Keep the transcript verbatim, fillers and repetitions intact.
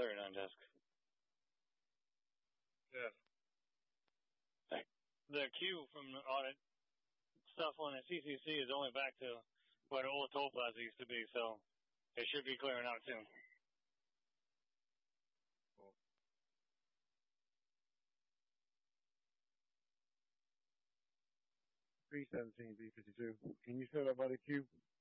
thirty-nine desk. Yeah. The queue from the audit stuff on the C C C is only back to where the old toll plaza used to be, so it should be clearing out soon. Cool. three seventeen B fifty-two. Can you show that by the queue?